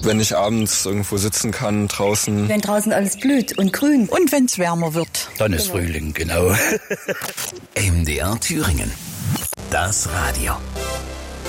Wenn ich abends irgendwo sitzen kann, draußen. Wenn draußen alles blüht und grün. Und wenn es wärmer wird. Dann ist Frühling, genau. MDR Thüringen. Das Radio.